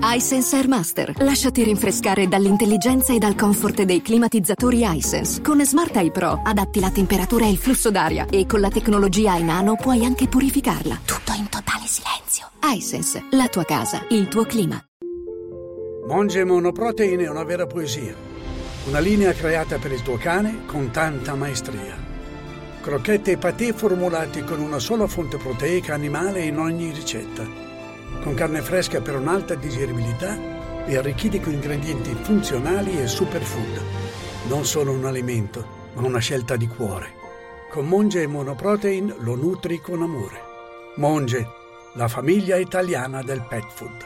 iSense Airmaster. Lasciati rinfrescare dall'intelligenza e dal comfort dei climatizzatori iSense. Con Smart Eye Pro adatti la temperatura e il flusso d'aria e con la tecnologia iNano puoi anche purificarla. Tutto in totale silenzio. iSense, la tua casa, il tuo clima. Monge Monoprotein è una vera poesia. Una linea creata per il tuo cane con tanta maestria. Crocchette e patè formulati con una sola fonte proteica animale in ogni ricetta. Con carne fresca per un'alta digeribilità e arricchiti con ingredienti funzionali e superfood. Non solo un alimento, ma una scelta di cuore. Con Monge Monoprotein lo nutri con amore. Monge, la famiglia italiana del pet food.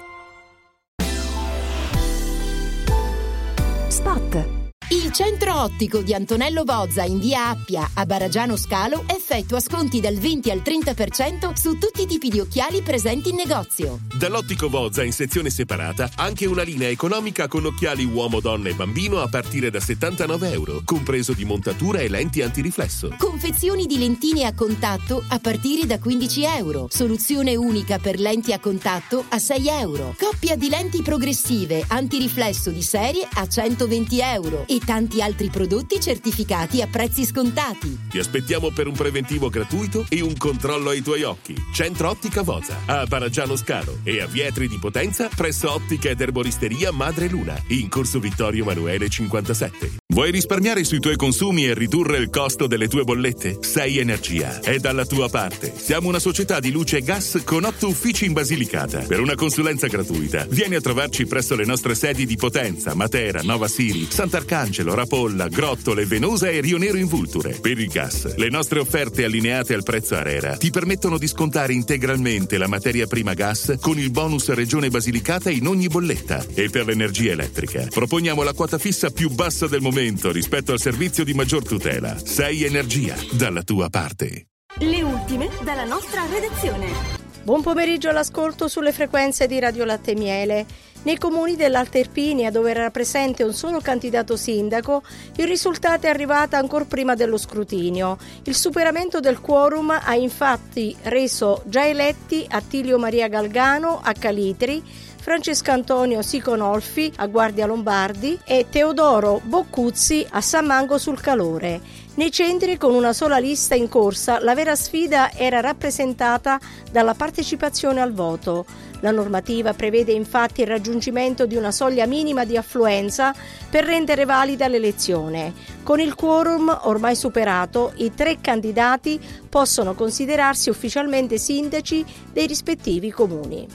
Spot. Il centro ottico di Antonello Bozza in via Appia a Baragiano Scalo effettua sconti dal 20 al 30% su tutti i tipi di occhiali presenti in negozio. Dall'ottico Bozza in sezione separata anche una linea economica con occhiali uomo, donna e bambino a partire da €79, compreso di montatura e lenti antiriflesso. Confezioni di lentine a contatto a partire da €15. Soluzione unica per lenti a contatto a €6. Coppia di lenti progressive antiriflesso di serie a €120 e tanti altri prodotti certificati a prezzi scontati. Ti aspettiamo per un preventivo gratuito e un controllo ai tuoi occhi. Centro Ottica Bozza a Baragiano Scalo e a Vietri di Potenza presso Ottica ed Erboristeria Madre Luna in Corso Vittorio Emanuele 57. Vuoi risparmiare sui tuoi consumi e ridurre il costo delle tue bollette? Sei Energia è dalla tua parte. Siamo una società di luce e gas con 8 uffici in Basilicata. Per una consulenza gratuita vieni a trovarci presso le nostre sedi di Potenza, Matera, Nova Siri, Sant'Arcangelo, Rapolla, Grottole, Venosa e Rio Nero in Vulture. Per il gas, le nostre offerte allineate al prezzo ARERA ti permettono di scontare integralmente la materia prima gas con il bonus Regione Basilicata in ogni bolletta. E per l'energia elettrica proponiamo la quota fissa più bassa del momento rispetto al servizio di maggior tutela. Sei Energia, dalla tua parte. Le ultime dalla nostra redazione. Buon pomeriggio all'ascolto sulle frequenze di Radio Latte e Miele. Nei comuni dell'Alta Irpinia, dove era presente un solo candidato sindaco, il risultato è arrivato ancora prima dello scrutinio. Il superamento del quorum ha infatti reso già eletti Attilio Maria Galgano a Calitri, Francesco Antonio Siconolfi a Guardia Lombardi e Teodoro Boccuzzi a San Mango sul Calore. Nei centri, con una sola lista in corsa, la vera sfida era rappresentata dalla partecipazione al voto. La normativa prevede infatti il raggiungimento di una soglia minima di affluenza per rendere valida l'elezione. Con il quorum ormai superato, i 3 candidati possono considerarsi ufficialmente sindaci dei rispettivi comuni.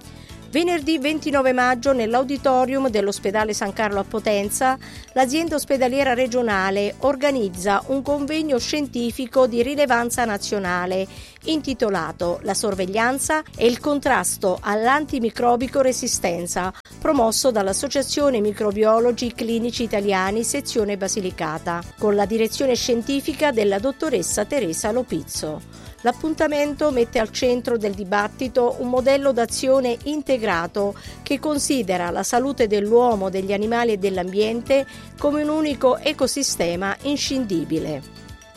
Venerdì 29 maggio nell'auditorium dell'ospedale San Carlo a Potenza, l'azienda ospedaliera regionale organizza un convegno scientifico di rilevanza nazionale intitolato La sorveglianza e il contrasto all'antimicrobico resistenza, promosso dall'Associazione Microbiologi Clinici Italiani sezione Basilicata, con la direzione scientifica della dottoressa Teresa Lopizzo. L'appuntamento mette al centro del dibattito un modello d'azione integrato che considera la salute dell'uomo, degli animali e dell'ambiente come un unico ecosistema inscindibile.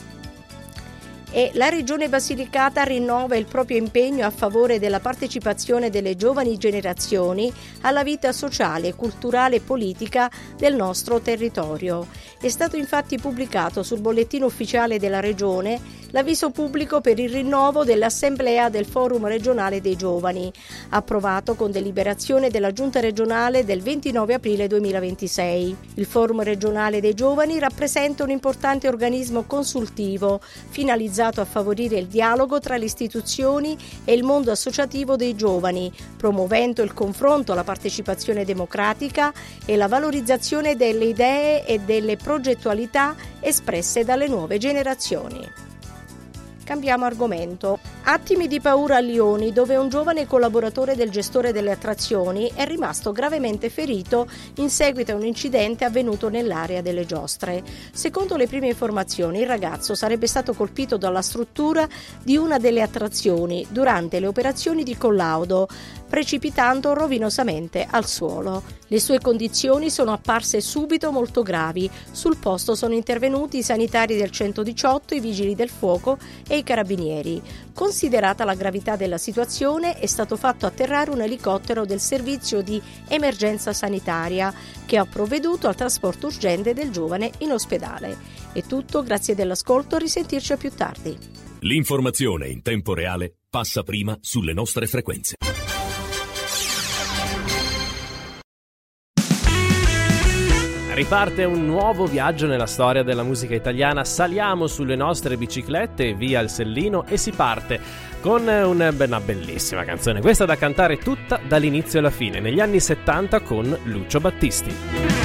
E la Regione Basilicata rinnova il proprio impegno a favore della partecipazione delle giovani generazioni alla vita sociale, culturale e politica del nostro territorio. È stato infatti pubblicato sul bollettino ufficiale della Regione l'avviso pubblico per il rinnovo dell'Assemblea del Forum regionale dei giovani, approvato con deliberazione della Giunta regionale del 29 aprile 2026. Il Forum regionale dei giovani rappresenta un importante organismo consultivo finalizzato a favorire il dialogo tra le istituzioni e il mondo associativo dei giovani, promuovendo il confronto, la partecipazione democratica e la valorizzazione delle idee e delle progettualità espresse dalle nuove generazioni. Cambiamo argomento. Attimi di paura a Lioni, dove un giovane collaboratore del gestore delle attrazioni è rimasto gravemente ferito in seguito a un incidente avvenuto nell'area delle giostre. Secondo le prime informazioni, il ragazzo sarebbe stato colpito dalla struttura di una delle attrazioni durante le operazioni di collaudo, precipitando rovinosamente al suolo. Le sue condizioni sono apparse subito molto gravi. Sul posto sono intervenuti i sanitari del 118, i vigili del fuoco e i i carabinieri. Considerata la gravità della situazione, è stato fatto atterrare un elicottero del servizio di emergenza sanitaria che ha provveduto al trasporto urgente del giovane in ospedale. È tutto, grazie dell'ascolto, a risentirci a più tardi. L'informazione in tempo reale passa prima sulle nostre frequenze. Riparte un nuovo viaggio nella storia della musica italiana. Saliamo sulle nostre biciclette via il Sellino e si parte con una bellissima canzone. Questa da cantare tutta dall'inizio alla fine, negli anni 70 con Lucio Battisti.